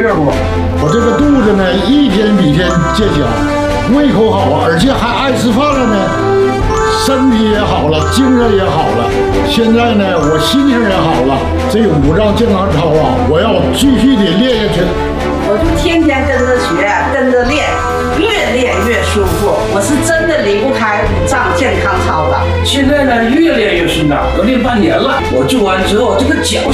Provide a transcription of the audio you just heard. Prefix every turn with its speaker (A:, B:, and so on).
A: 热乎。我这个肚子呢，一天比一天见小，胃口好啊，而且还爱吃饭了呢，身体也好了，精神也好了。现在呢，我心情也好了。这5丈健康操啊，我要继续的练下去。
B: 我就天天跟着学，跟着练，越练越舒服。我是真的离不开5丈健康操的。
C: 现在呢，越练越顺畅，都练半年了。我做完之后，这个脚